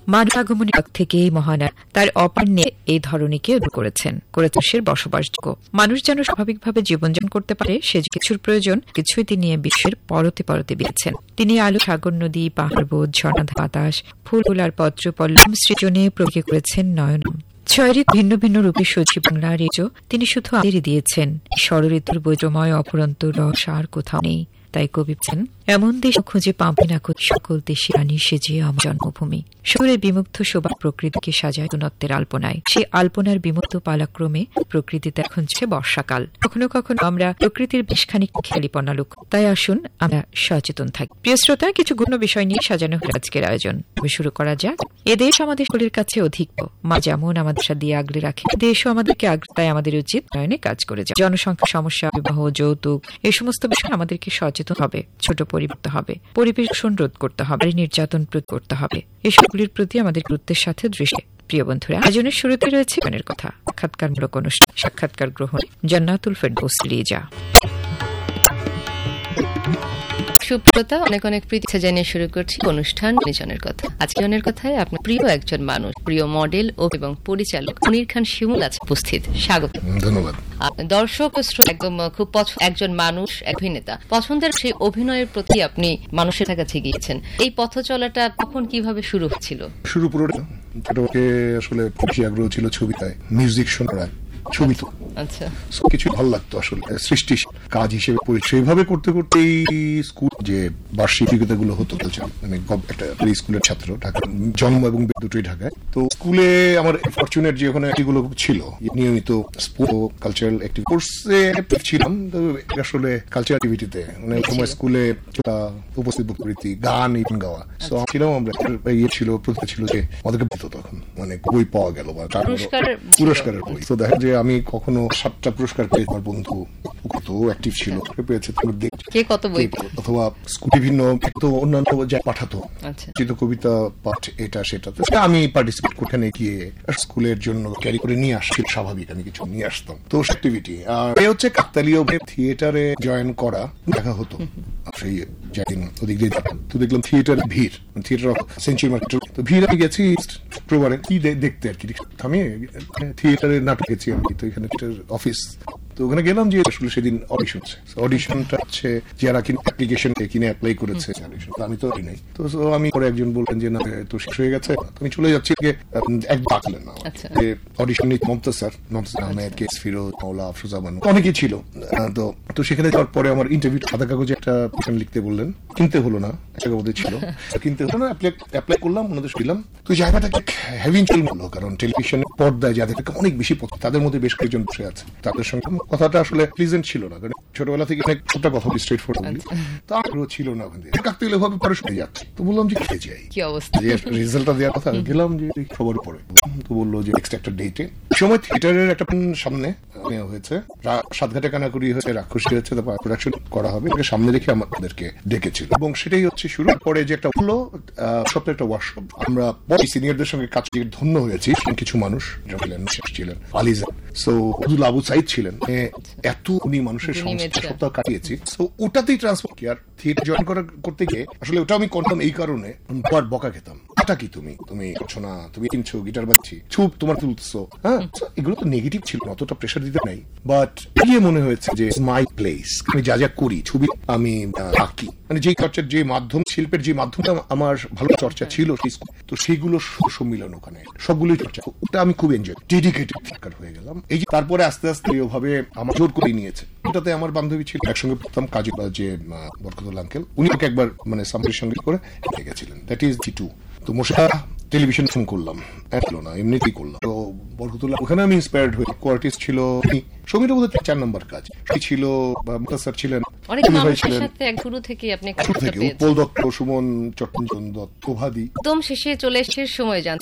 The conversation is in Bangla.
মানব আগমনের আগ থেকেই মহানার তার অপার নিয়ে এই ধরনীকে করেছেন বসবাসযোগ্য মানুষ যেন স্বাভাবিকভাবে জীবনযাপন করতে পারে সে কিছুর প্রয়োজন কিছুই তিনি বিশ্বের পরতে পরতে দিয়েছেন। তিনি আলো, সাগর, নদী, পাহাড়, বোধ, ঝর্ণা, বাতাস, ফুল আর পত্র পল্লব সৃজনে প্রয়োগ করেছেন নয়নম। ছয়টি ভিন্ন ভিন্ন রূপে সজীব বাংলা রেজো তিনি শুধু আমাদেরই দিয়েছেন। ষড়ঋতুর বৈদ্যময় অপরন্ত রস আর কোথাও নেই। তাই কবি বলেছেন, এমন দেশ খুঁজে পাবে না সকল দেশে রানী সেজে আমার জন্মভূমি। শহরের বিমুগ্ধ শোভা প্রকৃতিকে সাজায় নত্বের আলপনায়। সেই আলপনার বিমুগ্ধ পালাক্রমে প্রকৃতিতে এখন বর্ষাকাল। কখনো কখনো আমরা প্রকৃতির বেশ খানিক খেয়ালিপনা লোক। তাই আসুন আমরা সচেতন থাকি। প্রিয় শ্রোতা, কিছু গুণ বিষয় নিয়ে সাজানো হল আজকের আয়োজন। শুরু করা যাক। এ দেশ আমাদের সকলের কাছে অধিক। মা যেমন আমাদের সাথে আগলে রাখে, দেশও আমাদেরকে আগলে, তাই আমাদের উচিত উন্নয়নে কাজ করে যায়। জনসংখ্যা সমস্যা, বিবাহ, যৌতুক এই সমস্ত বিষয় আমাদেরকে সচেতন হবে, ছোট পরিবর্তন হবে, পরিবেশ দূষণ রোধ করতে হবে, নির্যাতন প্রতিরোধ করতে হবে। এসবগুলির প্রতি আমাদের গুরুত্বের সাথে দৃষ্টি। প্রিয় বন্ধুরা, আয়োজনের শুরুতে রয়েছে গানের কথা, সাক্ষাৎকারমূলক অনুষ্ঠান। সাক্ষাৎকার গ্রহণ জান্নাতুল ফেরদৌস লিজা। সুপ্রতা, অনেক অনেক প্রীতি জানিয়ে শুরু করছি অনুষ্ঠান নিজনের কথা। আজকে জনের কথায় আপনার প্রিয় একজন মানুষ, প্রিয় মডেল ও এবং পরিচালক মনির খান শিমুল আছে উপস্থিত। স্বাগত। ধন্যবাদ। দর্শক একদম খুব একজন মানুষ, অভিনেতা, পছন্দের সেই অভিনয়ের প্রতি আপনি মানুষের কাছে গিয়েছেন। এই পথ চলাটা কখন কিভাবে শুরু হচ্ছিল? শুরু পুরোটা ছোটকে আসলে খুবই আগ্রহ ছিল ছবিতে, মিউজিক শোনার ছবি তো আচ্ছা কিছু ভালো লাগতো আসলে সৃষ্টি কাজ হিসেবে সেইভাবে করতে করতেই স্কুল যে বার্ষিকতা গুলো হতো, মানে একটা স্কুলের ছাত্র, ঢাকা জন্ম এবং দুটোই ঢাকায়। তো স্কুলে আমার ফরচুনের যে ওখানে এগুলো ছিল নিয়মিত স্পোর্টস কালচারাল কোর্সে ছিলাম। আসলে কালচারাল অ্যাক্টিভিটিতে মানে সময় স্কুলে উপস্থিত বক্তৃতা, গান গাওয়া ছিলাম আমরা। ইয়ে ছিল প্রতিভা ছিল যে আমাদেরকে দিত তখন, মানে বই পাওয়া গেল বা পুরস্কারের বই। তো দেখা যায় আমি কখনো 7টা পুরস্কার পেয়ে, আমার বন্ধু কত অ্যাক্টিভ ছিল পেয়েছে, কত বই অথবা বিভিন্ন অন্যান্য যা পাঠাতো কবিতা পাঠ এটা সেটা, আমি পার্টিসিপেট করতে গিয়ে স্কুলের জন্য ক্যারি করে নিয়ে আসছি। স্বাভাবিক আমি কিছু নিয়ে আসতাম। তো অ্যাক্টিভিটি আর এই হচ্ছে কাকতালীয় থিয়েটারে জয়েন করা দেখা হতো। সেই যেদিন ওদিক দিয়ে তো দেখলাম থিয়েটার ভিড়, থিয়েটার অফ সেঞ্চুরি মার্কেট। তো ভিড় আমি গেছি শুক্রবারে কি দেখতে আর কি, আমি থিয়েটারের নাটক গেছি আমি। তো এখানে অফিস, তো ওখানে গেলাম যে আসলে সেদিন অডিশনটা হচ্ছে যারা অ্যাপ্লিকেশন কিনে অ্যাপ্লাই করেছে, আমি তো নাই। তো আমি পরে একজন বললেন যে না তো শেষ হয়ে গেছে, আমি চলে যাচ্ছি। এক ডাকলেন না যে অডিশন নিয়ে মমতাজ আহমেদ, কেস ফিরোজ, মাওলা, আফরোজা বানু অনেকেই ছিল। তো সেখানে যাওয়ার পরে আমার ইন্টারভিউ সাদা কাগজে একটা লিখতে বললেন, কিনতে হলো না, একটা কাগজে ছিল, কিনতে হলো না, অ্যাপ্লাই করলাম, ওনাদের দিলাম। তো জায়গাটা হ্যাভিনচুয়াল হলো, কারণ টেলিভিশনের পর্দায় যাদেরকে অনেক বেশি তাদের মধ্যে বেশ কয়েকজন বসে আছে, তাদের সঙ্গে কথাটা আসলে প্লিজেন্ট ছিল না, কারণ ছোটবেলা থেকে সবটা কথা স্ট্রেট ফরওয়ার্ড তো আগ্রহ ছিল না। ওখান থেকে কাকতালীয় ভাবে পরে শুনে যাচ্ছে। তো বললাম যে খেয়ে যাই, কি অবস্থা, রেজাল্টটা দেওয়ার কথা গেলাম যে খবর পরে। তো বললো যে নেক্সট একটা ডেটে সময় থিয়েটারের একটা সামনে হয়েছে, সাতঘাটে কানাকুড়ি হয়েছে, রাক্ষসী হয়েছে, তারপর প্রোডাকশন করা হবে, সামনে রেখে আমাদেরকে ডেকেছিল। এবং সেটাই হচ্ছে শুরু। পরে যে একটা হলো সপ্তাহে একটা ওয়ার্কশপ, আমরা সিনিয়রদের সঙ্গে কাজ করে ধন্য হয়েছি। কিছু মানুষ ছিলেন, আলিজা, সো আবু সাইদ ছিলেন, এত উনি মানুষের সপ্তাহ কাটিয়েছি। তো ওটাতেই ট্রান্সফার কি আর থিয়েটার জয়েন করতে গিয়ে আসলে ওটা আমি করতাম এই কারণে, বকা খেতাম। এটা কি তুমি করছো না, তুমি কিনছো, গিটার বাজছি, চুপ তোমার তুলছো, হ্যাঁ, এগুলো তো নেগেটিভ ছিল, অতটা প্রেশার দিতে নাই। বাট গিয়ে মনে হয়েছে যে মাই প্লেস, আমি যা যা করি, ছবি আমি আঁকি, মানে যেই চর্চার যে মাধ্যম, শিল্পের যে মাধ্যমটা আমার ভালো চর্চা ছিল, তো সেইগুলো সম্মিলন ওখানে সবগুলোই চর্চা, ওটা আমি খুব এনজয়, ডেডিকেটেড হয়ে গেলাম। এই যে তারপরে আস্তে আস্তে ওভাবে আমার জোর করে নিয়েছে। ওটাতে আমার বান্ধবী ছিল, একসঙ্গে পড়তাম, কাজী যে বরকতুল আঙ্কেল, উনি ওকে একবার মানে সামরির সঙ্গে করে গেছিলেন, দ্যাট ইজ জি2। তো মশা টেলিভিশন ফোন করলাম, না এমনিতেই করলাম। তো বরকতুল্লাহ ওখানে আমি ইন্সপায়ার্ড হই। কোয়ার্টিস্ট ছিল সঙ্গীটা বোধ 4 নম্বর কাজ ছিল, স্যার ছিলেন, উৎপল দত্ত, সুমন চট্টঞ্জন দত্ত, ভাদি। একদম শেষে চলে এসে সময় জানতে